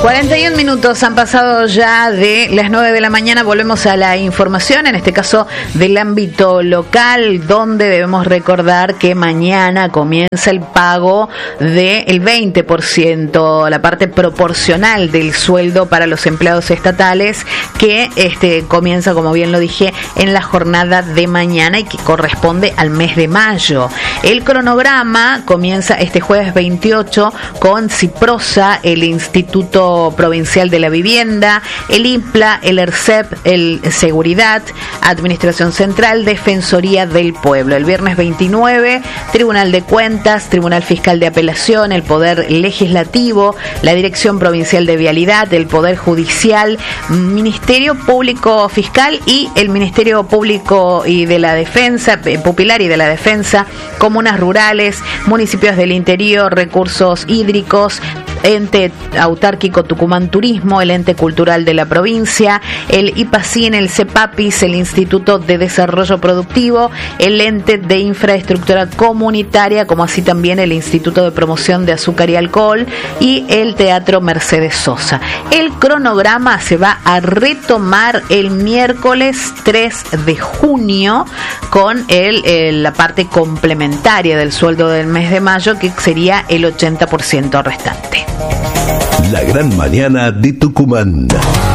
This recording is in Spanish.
41 minutos han pasado ya de las 9 de la mañana. Volvemos a la información, en este caso del ámbito local, donde debemos recordar que mañana comienza el pago del 20%, la parte proporcional del sueldo para los empleados estatales, que comienza, como bien lo dije, en la jornada de mañana y que corresponde al mes de mayo. El cronograma comienza este jueves 28 con Ciprosa, el Instituto Provincial de la Vivienda, el INPLA, el ERCEP, el Seguridad, Administración Central, Defensoría del Pueblo. El viernes 29, Tribunal de Cuentas, Tribunal Fiscal de Apelación, el Poder Legislativo, la Dirección Provincial de Vialidad, el Poder Judicial, Ministerio Público Fiscal y el Ministerio Público y de la Defensa, Pupilar y de la Defensa, comunas rurales, municipios del interior, recursos hídricos, ente autárquico Tucumán Turismo, el ente cultural de la provincia, el IPACIN, el CEPAPIS, el Instituto de Desarrollo Productivo, el ente de infraestructura comunitaria, como así también el Instituto de Promoción de Azúcar y Alcohol y el Teatro Mercedes Sosa. El cronograma se va a retomar el miércoles 3 de junio con la parte complementaria del sueldo del mes de mayo, que sería el 80% restante. La gran mañana de Tucumán.